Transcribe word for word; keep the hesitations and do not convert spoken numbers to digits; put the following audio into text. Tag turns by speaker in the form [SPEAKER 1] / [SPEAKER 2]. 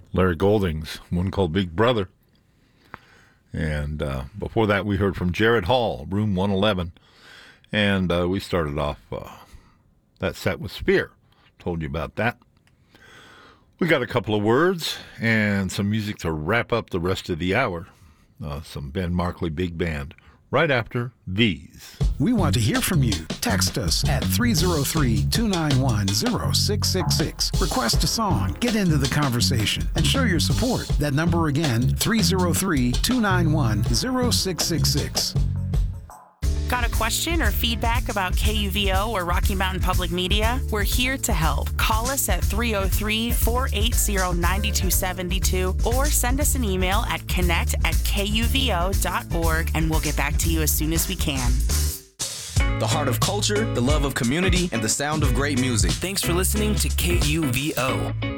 [SPEAKER 1] Larry Golding's one called Big Brother. And uh, before that, we heard from Jared Hall, Room one eleven. And uh, we started off uh, that set with Spear. Told you about that. We got a couple of words and some music to wrap up the rest of the hour. Uh, some Ben Markley Big Band right after these.
[SPEAKER 2] We want to hear from you. Text us at three oh three, two nine one, oh six six six. Request a song, get into the conversation, and show your support. That number again, three oh three, two nine one, oh six six six.
[SPEAKER 3] Got a question or feedback about K U V O or Rocky Mountain Public Media? We're here to help. Call us at three oh three, four eight zero, nine two seven two or send us an email at connect at K U V O dot org and we'll get back to you as soon as we can.
[SPEAKER 4] The heart of culture, the love of community, and the sound of great music.
[SPEAKER 5] Thanks for listening to K U V O.